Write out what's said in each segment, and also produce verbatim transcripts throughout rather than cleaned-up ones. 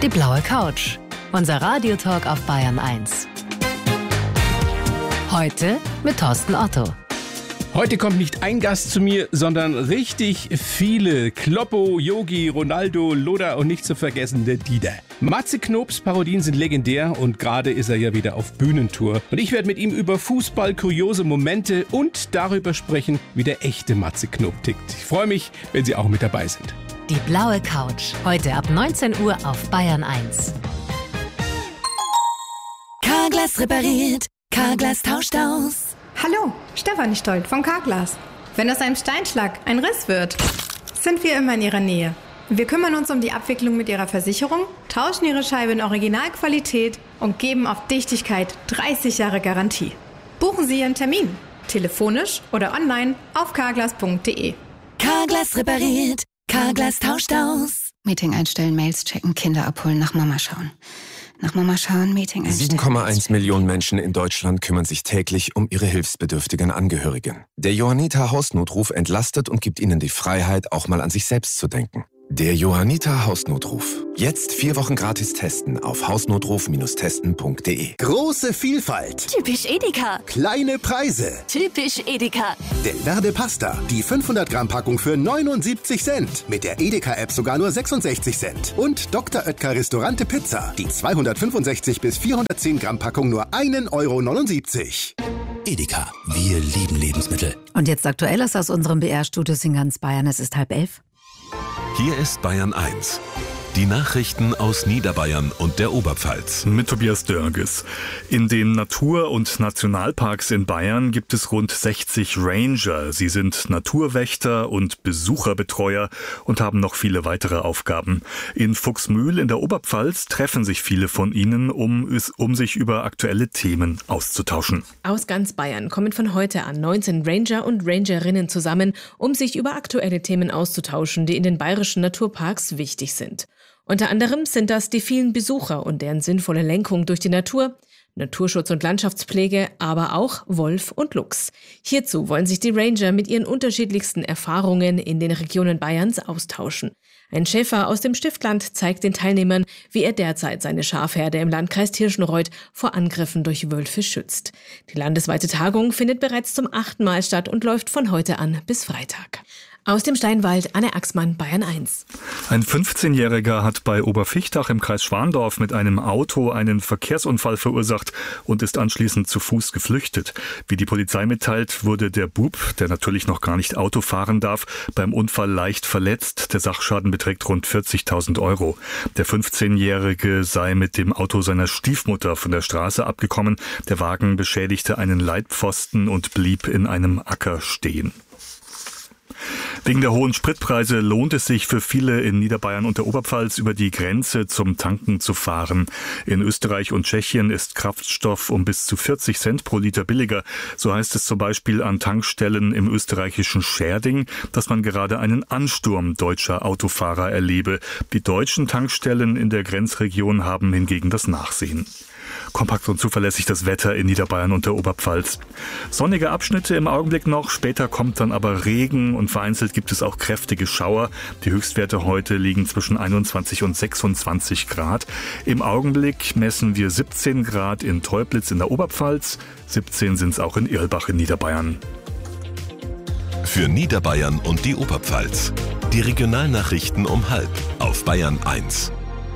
Die blaue Couch. Unser Radiotalk auf Bayern eins. Heute mit Thorsten Otto. Heute kommt nicht ein Gast zu mir, sondern richtig viele. Kloppo, Yogi, Ronaldo, Loda und nicht zu vergessen der Dieter. Matze Knobs Parodien sind legendär und gerade ist er ja wieder auf Bühnentour. Und ich werde mit ihm über Fußball, kuriose Momente und darüber sprechen, wie der echte Matze Knob tickt. Ich freue mich, wenn Sie auch mit dabei sind. Die blaue Couch. Heute ab neunzehn Uhr auf Bayern eins. Carglass repariert. Carglass tauscht aus. Hallo, Stefanie Stolt von Carglass. Wenn aus einem Steinschlag ein Riss wird, sind wir immer in Ihrer Nähe. Wir kümmern uns um die Abwicklung mit Ihrer Versicherung, tauschen Ihre Scheibe in Originalqualität und geben auf Dichtigkeit dreißig Jahre Garantie. Buchen Sie Ihren Termin, telefonisch oder online auf carglass punkt de. Carglass repariert. Carglass tauscht aus. Meeting einstellen, Mails checken, Kinder abholen, nach Mama schauen. Nach Mama schauen, Meeting einstellen. sieben Komma eins Millionen Menschen in Deutschland kümmern sich täglich um ihre hilfsbedürftigen Angehörigen. Der Johanniter Hausnotruf entlastet und gibt ihnen die Freiheit, auch mal an sich selbst zu denken. Der Johanniter Hausnotruf. Jetzt vier Wochen gratis testen auf hausnotruf Bindestrich testen punkt de. Große Vielfalt. Typisch Edeka. Kleine Preise. Typisch Edeka. Delverde Pasta. Die fünfhundert Gramm Packung für neunundsiebzig Cent. Mit der Edeka-App sogar nur sechsundsechzig Cent. Und Doktor Oetker Restaurante Pizza. Die zweihundertfünfundsechzig bis vierhundertzehn Gramm Packung nur ein Euro neunundsiebzig. Edeka. Wir lieben Lebensmittel. Und jetzt Aktuelles aus unserem B R-Studios in ganz Bayern. Es ist halb elf. Hier ist Bayern eins. Die Nachrichten aus Niederbayern und der Oberpfalz. Mit Tobias Dörges. In den Natur- und Nationalparks in Bayern gibt es rund sechzig Ranger. Sie sind Naturwächter und Besucherbetreuer und haben noch viele weitere Aufgaben. In Fuchsmühl in der Oberpfalz treffen sich viele von ihnen, um, um sich über aktuelle Themen auszutauschen. Aus ganz Bayern kommen von heute an neunzehn Ranger und Rangerinnen zusammen, um sich über aktuelle Themen auszutauschen, die in den bayerischen Naturparks wichtig sind. Unter anderem sind das die vielen Besucher und deren sinnvolle Lenkung durch die Natur, Naturschutz und Landschaftspflege, aber auch Wolf und Luchs. Hierzu wollen sich die Ranger mit ihren unterschiedlichsten Erfahrungen in den Regionen Bayerns austauschen. Ein Schäfer aus dem Stiftland zeigt den Teilnehmern, wie er derzeit seine Schafherde im Landkreis Tirschenreuth vor Angriffen durch Wölfe schützt. Die landesweite Tagung findet bereits zum achten Mal statt und läuft von heute an bis Freitag. Aus dem Steinwald, Anne Axmann, Bayern eins. Ein fünfzehnjähriger hat bei Oberfichtach im Kreis Schwandorf mit einem Auto einen Verkehrsunfall verursacht und ist anschließend zu Fuß geflüchtet. Wie die Polizei mitteilt, wurde der Bub, der natürlich noch gar nicht Auto fahren darf, beim Unfall leicht verletzt. Der Sachschaden beträgt rund vierzigtausend Euro. Der fünfzehnjährige sei mit dem Auto seiner Stiefmutter von der Straße abgekommen. Der Wagen beschädigte einen Leitpfosten und blieb in einem Acker stehen. Wegen der hohen Spritpreise lohnt es sich für viele in Niederbayern und der Oberpfalz über die Grenze zum Tanken zu fahren. In Österreich und Tschechien ist Kraftstoff um bis zu vierzig Cent pro Liter billiger. So heißt es zum Beispiel an Tankstellen im österreichischen Scherding, dass man gerade einen Ansturm deutscher Autofahrer erlebe. Die deutschen Tankstellen in der Grenzregion haben hingegen das Nachsehen. Kompakt und zuverlässig das Wetter in Niederbayern und der Oberpfalz. Sonnige Abschnitte im Augenblick noch, später kommt dann aber Regen und vereinzelt gibt es auch kräftige Schauer. Die Höchstwerte heute liegen zwischen einundzwanzig und sechsundzwanzig Grad. Im Augenblick messen wir siebzehn Grad in Teublitz in der Oberpfalz, siebzehn sind es auch in Irlbach in Niederbayern. Für Niederbayern und die Oberpfalz. Die Regionalnachrichten um halb auf Bayern eins.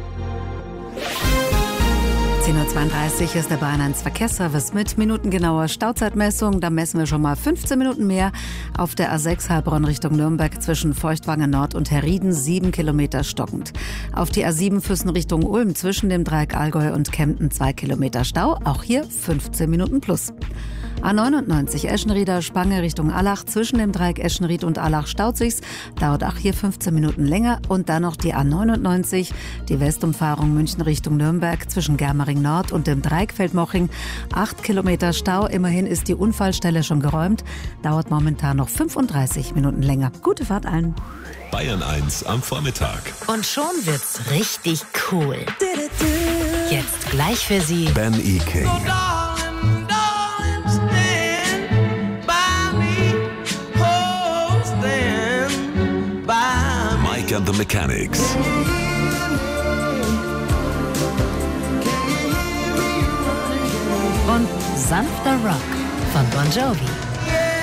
zehn Uhr zweiunddreißig ist der Bayern eins Verkehrsservice mit minutengenauer Stauzeitmessung. Da messen wir schon mal fünfzehn Minuten mehr. Auf der A sechs Heilbronn Richtung Nürnberg zwischen Feuchtwangen Nord und Herrieden sieben Kilometer stockend. Auf die A sieben Füssen Richtung Ulm zwischen dem Dreieck Allgäu und Kempten zwei Kilometer Stau. Auch hier fünfzehn Minuten plus. A neunundneunzig Eschenrieder Spange Richtung Allach zwischen dem Dreieck Eschenried und Allach staut sich's. Dauert auch hier fünfzehn Minuten länger. Und dann noch die A neunundneunzig, die Westumfahrung München Richtung Nürnberg zwischen Germering Nord und dem Dreieck Feldmoching. acht Kilometer Stau. Immerhin ist die Unfallstelle schon geräumt. Dauert momentan noch fünfunddreißig Minuten länger. Gute Fahrt allen. Bayern eins am Vormittag. Und schon wird's richtig cool. Jetzt gleich für Sie Ben E. King. Mike and the Mechanics. Sanfter Rock von Bon Jovi.